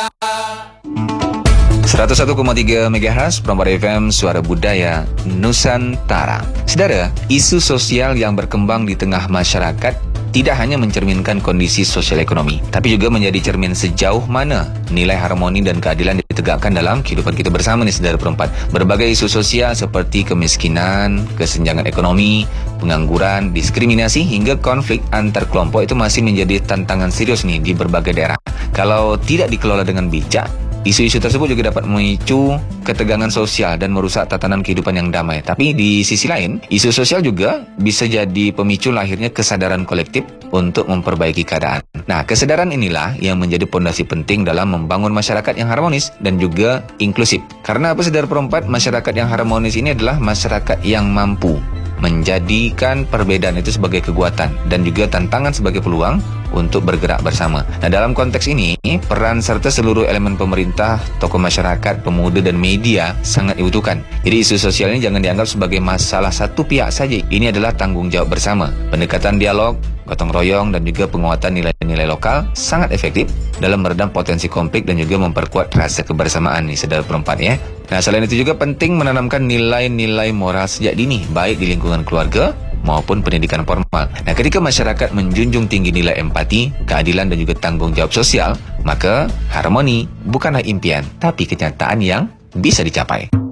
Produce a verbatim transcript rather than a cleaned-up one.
seratus satu koma tiga megahertz Perambara F M, Suara Budaya Nusantara. Saudara, isu sosial yang berkembang di tengah masyarakat tidak hanya mencerminkan kondisi sosial ekonomi, tapi juga menjadi cermin sejauh mana nilai harmoni dan keadilan ditegakkan dalam kehidupan kita bersama nih saudara perempat. Berbagai isu sosial seperti kemiskinan, kesenjangan ekonomi, pengangguran, diskriminasi hingga konflik antar kelompok itu masih menjadi tantangan serius nih di berbagai daerah. Kalau tidak dikelola dengan bijak, isu-isu tersebut juga dapat memicu ketegangan sosial dan merusak tatanan kehidupan yang damai. Tapi di sisi lain, isu sosial juga bisa jadi pemicu lahirnya kesadaran kolektif untuk memperbaiki keadaan. Nah, kesadaran inilah yang menjadi pondasi penting dalam membangun masyarakat yang harmonis dan juga inklusif. Karena apa saudara perempat? Masyarakat yang harmonis ini adalah masyarakat yang mampu menjadikan perbedaan itu sebagai kekuatan dan juga tantangan sebagai peluang untuk bergerak bersama. Nah, dalam konteks ini, peran serta seluruh elemen pemerintah, tokoh masyarakat, pemuda dan media sangat dibutuhkan. Jadi isu sosial ini jangan dianggap sebagai masalah satu pihak saja. Ini adalah tanggung jawab bersama. Pendekatan dialog, gotong royong dan juga penguatan nilai-nilai lokal sangat efektif dalam meredam potensi konflik dan juga memperkuat rasa kebersamaan nih saudara perempat ya. Nah, selain itu juga penting menanamkan nilai-nilai moral sejak dini, baik di lingkungan keluarga maupun pendidikan formal. Nah, ketika masyarakat menjunjung tinggi nilai empati, keadilan dan juga tanggung jawab sosial, maka harmoni bukanlah impian, tapi kenyataan yang bisa dicapai.